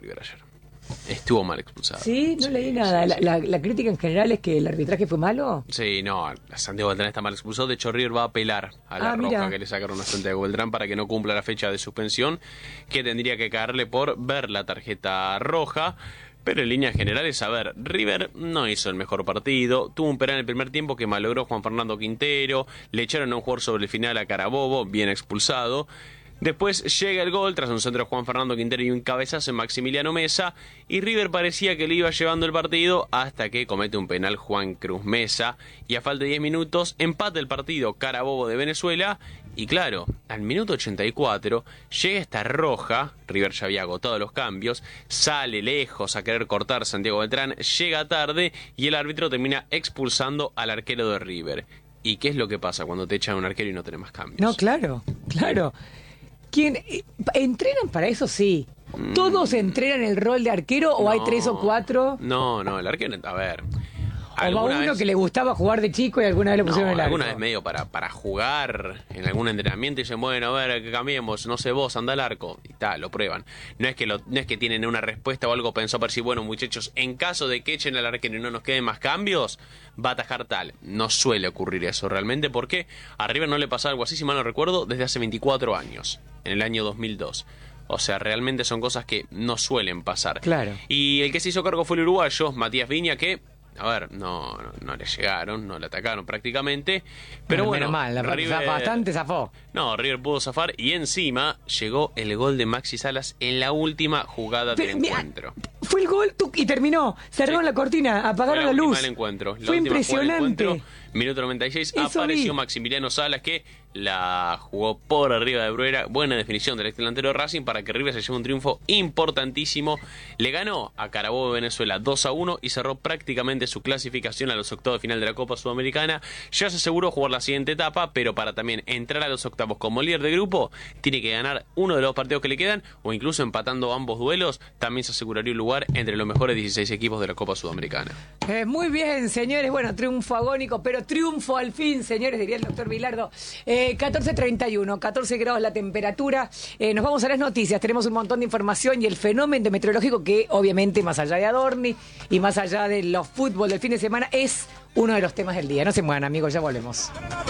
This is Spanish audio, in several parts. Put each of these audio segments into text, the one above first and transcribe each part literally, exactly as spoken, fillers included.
River ayer. Estuvo mal expulsado. Sí, no sí, leí nada. Sí, la, sí. La, la crítica en general es que el arbitraje fue malo. Sí, no, Santiago Beltrán está mal expulsado. De hecho, River va a apelar a la Ah, roja mira. que le sacaron a Santiago Beltrán para que no cumpla la fecha de suspensión, que tendría que caerle por ver la tarjeta roja. Pero en líneas generales, a ver, River no hizo el mejor partido, tuvo un penal en el primer tiempo que malogró Juan Fernando Quintero, le echaron a un jugador sobre el final a Carabobo, bien expulsado. Después llega el gol tras un centro de Juan Fernando Quintero y un cabezazo en Maximiliano Mesa, y River parecía que le iba llevando el partido hasta que comete un penal Juan Cruz Mesa, y a falta de diez minutos empata el partido Carabobo de Venezuela. Y claro, al minuto ochenta y cuatro llega esta roja, River ya había agotado los cambios, sale lejos a querer cortar Santiago Beltrán, llega tarde y el árbitro termina expulsando al arquero de River. ¿Y qué es lo que pasa cuando te echan a un arquero y no tenés más cambios? No, claro, claro. ¿Quién, eh, ¿Entrenan para eso? Sí. ¿Todos entrenan el rol de arquero o No, hay tres o cuatro? No, no, el arquero, a ver... ¿O va uno vez, que le gustaba jugar de chico y alguna vez le pusieron no, el arco? alguna vez medio para, para jugar en algún entrenamiento y dicen, bueno, a ver, que cambiemos, no sé vos, anda al arco, y tal, lo prueban. No es que lo, no es que tienen una respuesta o algo pensado para decir, bueno, muchachos, en caso de que echen al arquero y no nos queden más cambios, va a atajar tal. No suele ocurrir eso realmente, porque a River no le pasaba algo así, si mal no recuerdo, desde hace veinticuatro años, en el año dos mil dos. O sea, realmente son cosas que no suelen pasar. Claro. Y el que se hizo cargo fue el uruguayo, Matías Viña, que... A ver, no, no, no le llegaron, no le atacaron prácticamente. Pero bueno, bueno, mal, la River, bastante zafó. No, River pudo zafar y encima llegó el gol de Maxi Salas en la última jugada del Pero, mira, encuentro. Fue el gol tuc, y terminó. Cerraron Sí. la cortina, apagaron Fue la, la, luz. última del encuentro. La Fue última jugada del impresionante. encuentro, minuto noventa y seis, Eso apareció vi. Maximiliano Salas, que la jugó por arriba de Bruera. Buena definición del ex delantero de Racing para que River se lleve un triunfo importantísimo. Le ganó a Carabobo de Venezuela dos a uno y cerró prácticamente su clasificación a los octavos de final de la Copa Sudamericana. Ya se aseguró jugar la siguiente etapa, pero para también entrar a los octavos como líder de grupo, tiene que ganar uno de los partidos que le quedan, o incluso empatando ambos duelos, también se aseguraría un lugar entre los mejores dieciséis equipos de la Copa Sudamericana. Eh, muy bien, señores. Bueno, triunfo agónico, pero triunfo al fin, señores, diría el doctor Bilardo. Eh, catorce treinta y uno, catorce grados la temperatura. Eh, nos vamos a las noticias. Tenemos un montón de información y el fenómeno meteorológico que, obviamente, más allá de Adorni y más allá de los fútbol del fin de semana, es uno de los temas del día. No se muevan, amigos, ya volvemos.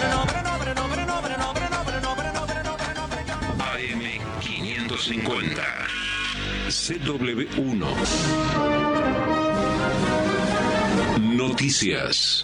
A M quinientos cincuenta C W uno Noticias.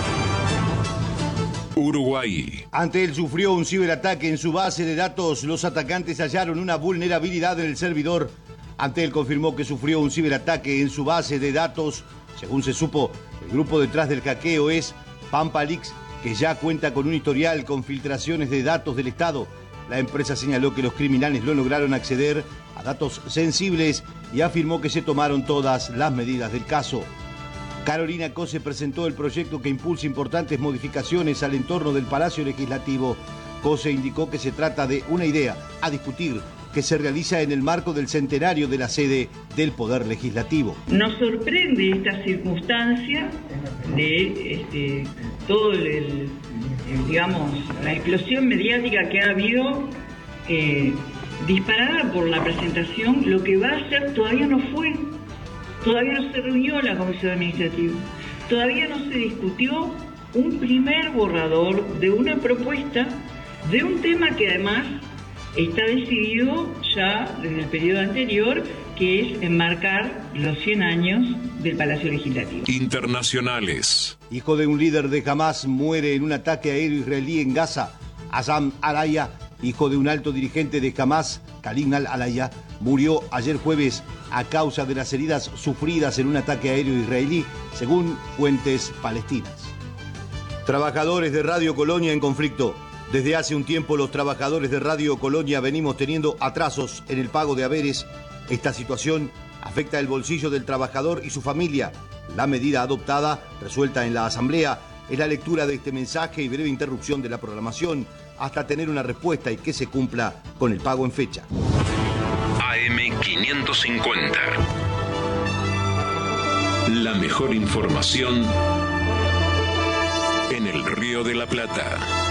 Uruguay. Ante él sufrió un ciberataque en su base de datos. Los atacantes hallaron una vulnerabilidad en el servidor. Ante él confirmó que sufrió un ciberataque en su base de datos. Según se supo, el grupo detrás del hackeo es Pampalix, que ya cuenta con un historial con filtraciones de datos del Estado. La empresa señaló que los criminales no lograron acceder a datos sensibles y afirmó que se tomaron todas las medidas del caso. Carolina Cose presentó el proyecto que impulsa importantes modificaciones al entorno del Palacio Legislativo. Cose indicó que se trata de una idea a discutir que se realiza en el marco del centenario de la sede del Poder Legislativo. Nos sorprende esta circunstancia de este, todo el, el, digamos, la explosión mediática que ha habido, eh, disparada por la presentación. Lo que va a ser todavía no fue. Todavía no se reunió la Comisión Administrativa, todavía no se discutió un primer borrador de una propuesta de un tema que además está decidido ya desde el periodo anterior, que es enmarcar los cien años del Palacio Legislativo. Internacionales. Hijo de un líder de Hamas muere en un ataque aéreo israelí en Gaza. Azam Alaya, hijo de un alto dirigente de Hamas, Khalil al-Alaya, murió ayer jueves a causa de las heridas sufridas en un ataque aéreo israelí, según fuentes palestinas. Trabajadores de Radio Colonia en conflicto. Desde hace un tiempo los trabajadores de Radio Colonia venimos teniendo atrasos en el pago de haberes. Esta situación afecta el bolsillo del trabajador y su familia. La medida adoptada, resuelta en la Asamblea, es la lectura de este mensaje y breve interrupción de la programación hasta tener una respuesta y que se cumpla con el pago en fecha. A M quinientos cincuenta. La mejor información en el Río de la Plata.